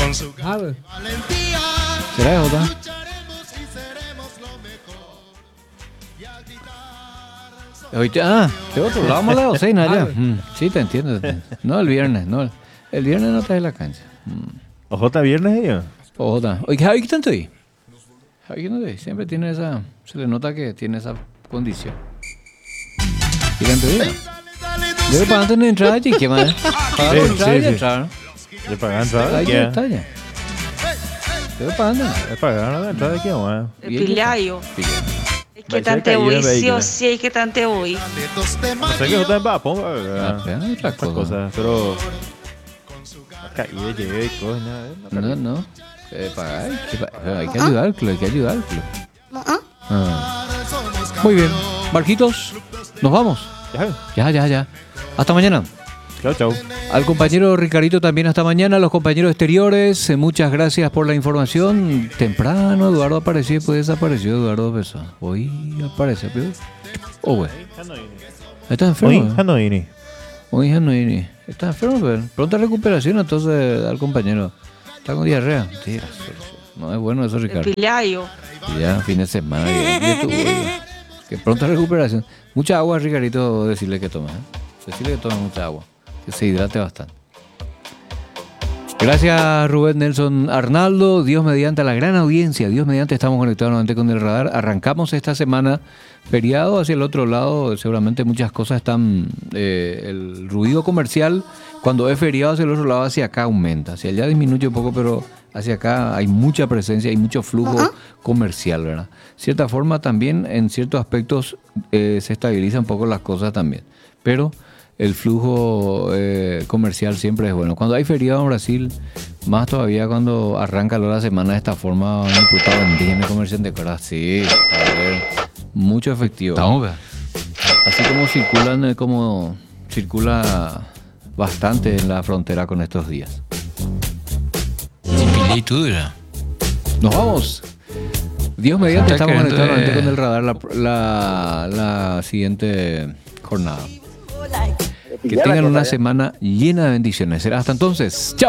A ver. ¿Será de Jota? De otro lado, vamos a la docena ya. Sí, te entiendo. No, el viernes, no. El viernes no estás en la cancha. ¿Ojota viernes ellos? Jota. Oye, Javi, ¿qué tanto ahí? Javi, ¿qué tanto ahí? Siempre tiene esa... Se le nota que tiene esa condición. ¿Qué tanto ahí? Debe pagar antes de entrar allí, ¿qué más? Pagar por entrar y entrar. ¿Le pagan entrada? Ahí ¿Qué? está ya. Debe pagar antes. ¿Le pagaron la entrada de qué, man? Pilhaio. Pilhaio. Que tante hoy, sí o sí, que tante hoy. No sé qué Jota en Bapón, Otra cosa. cosas, pero... Acá y llegué y cosas, nada. No. Pagar. Hay que ayudar al club, hay que ayudar al club. Muy bien. Marquitos, nos vamos. Ya. Hasta mañana. Chau. Al compañero Ricardito también hasta mañana. A los compañeros exteriores, muchas gracias por la información. Temprano, Eduardo apareció y después desapareció. Eduardo Pessoa. Hoy aparece, pero... bueno. Está enfermo. Hoy Janoini. Está enfermo, pero pronta recuperación entonces al compañero. Está con diarrea. Sí, no es bueno eso, Ricardo. Pilhaio. Ya, fin de semana. Que pronta recuperación. Mucha agua, Ricardito, decirle que tome. Decirle que tome mucha agua. Que se hidrate bastante. Gracias, Rubén Nelson Arnaldo. Dios mediante, a la gran audiencia. Dios mediante, estamos conectados nuevamente con el radar. Arrancamos esta semana feriado hacia el otro lado. Seguramente muchas cosas están... el ruido comercial, cuando es feriado hacia el otro lado, hacia acá aumenta. Hacia allá disminuye un poco, pero hacia acá hay mucha presencia, hay mucho flujo comercial, ¿verdad? De cierta forma también, en ciertos aspectos, se estabilizan un poco las cosas también. Pero... el flujo comercial siempre es bueno. Cuando hay feriado en Brasil, más todavía cuando arranca la semana de esta forma, un diputado indígena comerciante, sí, a ver, mucho efectivo. Así como circula bastante en la frontera con estos días. Nos vamos. Dios mediante, estamos conectados con el radar la siguiente jornada. Que tengan una semana llena de bendiciones. Será hasta entonces. Chao.